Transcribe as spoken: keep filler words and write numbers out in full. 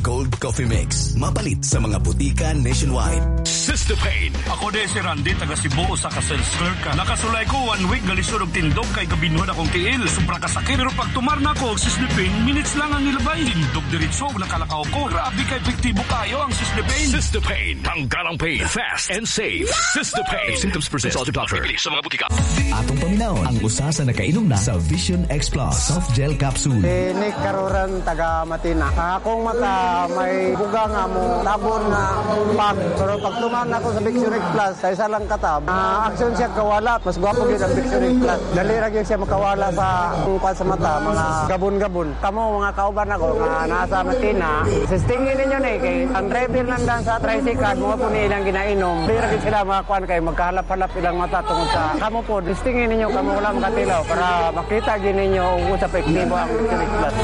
Cold Coffee Mix. Mapalit sa mga butika nationwide. Sistopain. Ako de si Randy, taga Cebu, sa ka-sales clerk ka. Nakasulay ko one week, galisod og tindog kay gabinuhan akong tiil. Sobra kasakit. Pero pag tumar na ako, Sistopain, minutes lang ang nilabay. Tindog diritso, nakalakaw ko. Grabe ka epektibo kayo ang Sistopain. Sistopain. Tanggalang pain. Fast and safe. Sistopain. If symptoms persist, consult your doctor. Bibili sa mga butika. Atong paminaw ang usa sa nakainom na sa Vision X Plus Soft Gel Capsule. Si Nick Karuran, taga Matina. Ang akong mata may buga nga mo tabon nga pag. Pero pag tuman ako sa Vision X Plus, sa isa lang katab, uh, action siya kawala. Mas gwapo yun ang Vision X Plus. Dali rin siya makawala sa kungkwan sa mata, mga gabon-gabon. Kamo mga kauban ako nga nasa Matina, sistingin ninyo na eh, kay ang refill nandan sa tricycle, mga po nilang ginainom. Dali rin sila mga kwan kay magkahalap-halap ilang mata tungkol sa kamo po, sistingin ninyo kamo wala makatilaw para makita din ninyo kung sa epektibo ang Vision X Plus.